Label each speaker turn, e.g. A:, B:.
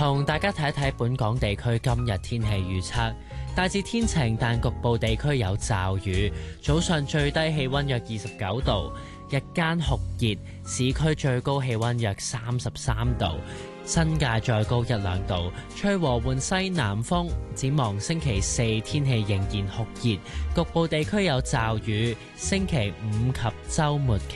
A: 同大家睇一睇本港地區今日天氣預測，大致天晴，但局部地區有驟雨。早上最低氣溫約29度，日間酷熱，市區最高氣溫約33度，新界再高1-2度，吹和緩西南風。展望星期四天氣仍然酷熱，局部地區有驟雨。星期五及週末期